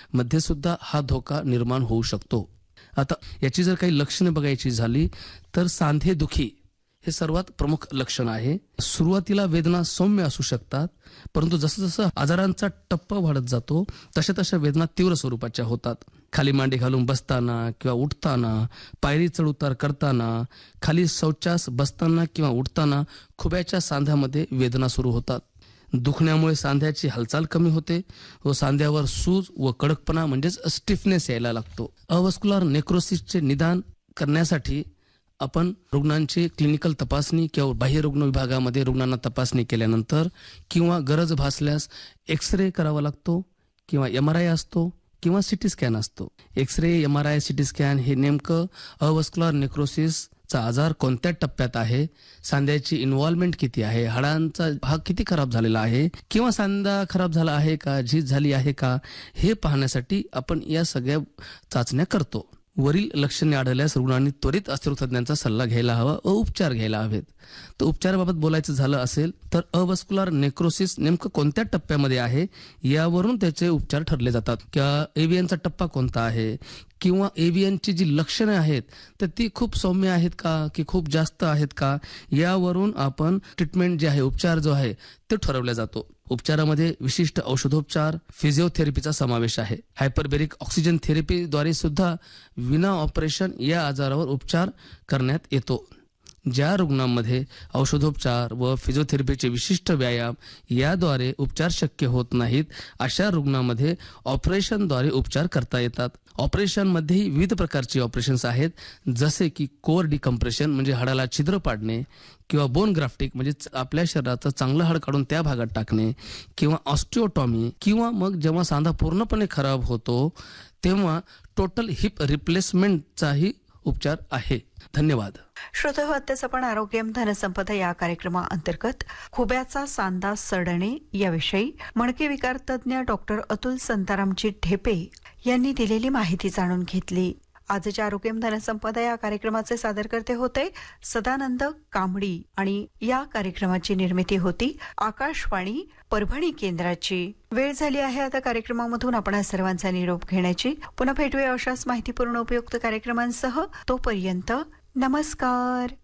मध्ये सुद्धा हा धोका निर्माण होऊ शकतो. आता याची जर काही लक्षणे बघायची झाली तर सांधेदुखी हे सर्वात प्रमुख लक्षण आहे. सुरुवातीला वेदना सौम्य असू शकतात, परंतु जसं जसं आजारांचा टप्पा वाढत जातो तशा तशा वेदना तीव्र स्वरूपाच्या होतात. खाली मांडी घालून बसताना किंवा उठताना, पायरी चढउतार करताना, खाली शौचास बसताना किंवा उठताना खुब्याच्या सांध्यामध्ये वेदना सुरू होतात. दुखण्यामुळे सांध्याची हालचाल कमी होते व सांध्यावर सूज व कडकपणा म्हणजेच स्टिफनेस यायला लागतो. अवस्क्युलर नेक्रोसिसचे निदान करण्यासाठी आपण रुग्णांची क्लिनिकल तपासणी किंवा बाह्य रुग्ण विभागामध्ये रुग्णांना तपासणी केल्यानंतर किंवा गरज भासल्यास एक्स-रे करावा लागतो किंवा MRI असतो किंवा CT स्कॅन असतो. एक्स-रे, MRI, CT स्कॅन हे नेमकं अवस्क्युलर नेक्रोसिसचा आजार कोणत्या टप्प्यात आहे, सांध्याची इन्व्हॉल्वमेंट किती आहे, हाडांचा भाग किती खराब झालेला आहे किंवा सांधा खराब झाला आहे का, झीज झाली आहे का, हे पाहण्यासाठी आपण या सगळ्या चाचण्या करतो. वरील लक्षणे आढळल्यास रुग्णांनी त्वरित अस्थिरोग तज्ञांचा सल्ला घ्यायला हवा व उपचार घ्यायला हवेत. तर उपचाराबाबत बोलायचं झालं असेल तर अवस्क्युलर नेक्रोसिस नेमकं कोणत्या टप्प्यामध्ये आहे यावरून त्याचे उपचार ठरले जातात. किंवा AVNचा टप्पा कोणता आहे किंवा AVNची जी लक्षणं आहेत तर ती खूप सौम्य आहेत का की खूप जास्त आहेत का, यावरून आपण ट्रीटमेंट जे आहे, उपचार जो आहे ते ठरवला जातो. उपचारामध्ये विशिष्ट औषधोपचार, फिजिओथेरपीचा समावेश आहे. हायपरबेरिक ऑक्सिजन थेरपीद्वारे सुद्धा विना ऑपरेशन या आजारावर उपचार करण्यात येतो. ज्या रुग्णांमध्ये औषधोपचार व फिजिओथेरपीचे विशिष्ट व्यायाम याद्वारे उपचार शक्य होत नाहीत अशा रुग्णांमध्ये ऑपरेशनद्वारे उपचार करता येतात. ऑपरेशनमध्येही विविध प्रकारचे ऑपरेशन्स आहेत, जसे की कोअर डिकम्प्रेशन म्हणजे हाडाला छिद्र पाडणे किंवा बोन ग्राफ्टिंग म्हणजे आपल्या शरीराचं चांगलं हाड काढून त्या भागात टाकणे किंवा ऑस्टिओटॉमी किंवा मग जेव्हा सांधा पूर्णपणे खराब होतो तेव्हा टोटल हिप रिप्लेसमेंटचाही उपचार आहे. धन्यवाद. श्रोतेहो, आत्ताच आपण आरोग्यम धनसंपदा या कार्यक्रमाअंतर्गत खुब्याचा सांधा सडणे याविषयी मणके विकार तज्ञ डॉक्टर अतुल संतारामजी ढेपे यांनी दिलेली माहिती जाणून घेतली. आजच्या आरोग्यम धनसंपदा या कार्यक्रमाचे सादरकर्ते होते सदानंद कांबडी आणि या कार्यक्रमाची निर्मिती होती आकाशवाणी परभणी केंद्राची. वेळ झाली आहे आता कार्यक्रमामधून आपण सर्वांचा निरोप घेण्याची. पुन्हा भेटूया अशाच माहितीपूर्ण उपयुक्त कार्यक्रमांसह. तोपर्यंत नमस्कार.